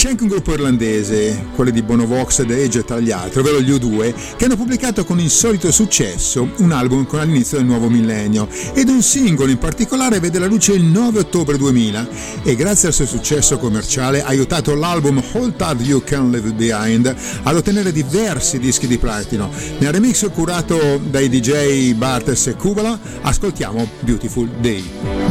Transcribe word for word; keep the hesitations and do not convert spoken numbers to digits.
C'è anche un gruppo irlandese, quelli di Bono Vox ed Age tra gli altri, ovvero gli U due, che hanno pubblicato con insolito successo un album con all'inizio del nuovo millennio, ed un singolo in particolare vede la luce il nove ottobre duemila e grazie al suo successo commerciale ha aiutato l'album Hold Tight You Can Leave It Behind ad ottenere diversi dischi di platino. Nel remix curato dai D J Bartes e Kubala ascoltiamo Beautiful Day.